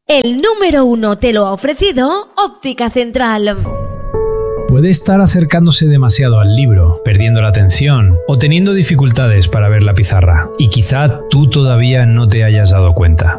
El número 1 te lo ha ofrecido Óptica Central. Puede estar acercándose demasiado al libro, perdiendo la atención o teniendo dificultades para ver la pizarra. Y quizá tú todavía no te hayas dado cuenta.